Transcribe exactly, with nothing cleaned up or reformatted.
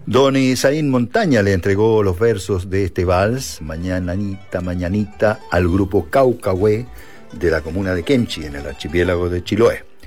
Don Isaín Montaña le entregó los versos de este vals, Mañanita, Mañanita, al grupo Caucahué de la comuna de Kemchi, en el archipiélago de Chiloé.